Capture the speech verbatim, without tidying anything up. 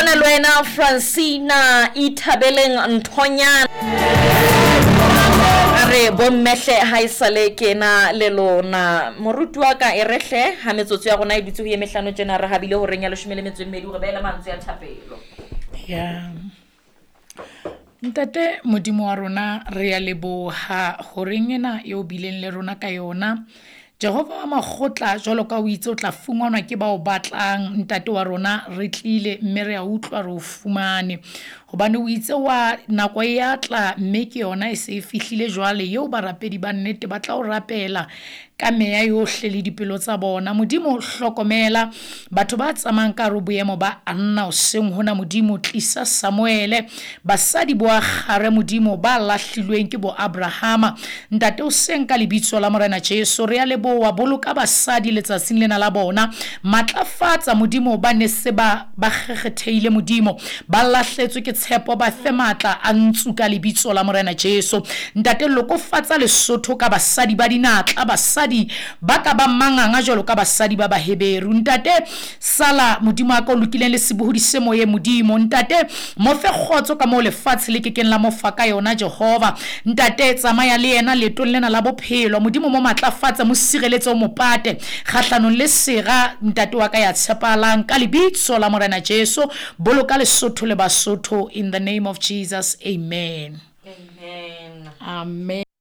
bana lwena Francina Ithabeleng Ntonyana are bommehle ha isale kena le lona moruti wa ka erehle ha metsotso ya rona e ditse ho ye mehlano tjena re habile ho renya leshome le metso e mmedi re baela mantswe ya thapelo ya ntate modimo wa rona re ya leboha ho rengena eo bileng le rona ka yona Jehova wa makgotla jwalo ka o itse o tla fungwanwa ke bao batlang ntate wa rona re tlile mme re a utlwa re o fumane hobane o itse wa nako ya tla mme ke yona e se e fihlile jwale eo barapedi ba nnete ba tla o rapela ka meya yohle le dipelo tsa bona modimo hlokomela batho ba tsamang ka ro boemo ba anna o seng hona modimo tlisa Samuele basadi bo agare modimo ba lahlilweng ke bo Abrahama ntate o seng ka lebitso la morena Jesu re a leboha boloka basadi letsatsing lena la bona matlafatsa modimo ba ne se ba ba kgetheile modimo ba lahletswe ke tshepo ba fematla a ntsu ka lebitso la morena Jesu ntate lokofatsa Lesotho ka basadi ba dinatla basadi ba ka ba manganga jwalo ka basadi ba baheberu ntate sala modimo a ka o lokileng le sebuhudi se moye modimo ntate mo fe khotso ka mo lefatshe le kekeng la mofa ka yona Jehova ntate tsamaya le yena letong lena la bophelo modimo mo matlafatsa mo sireletse o mopate kgahlanong le sera ntate wa ka ya tshepalang ka lebitso la morena Jesu boloka Lesotho le Basotho in the name of Jesus amen amen amen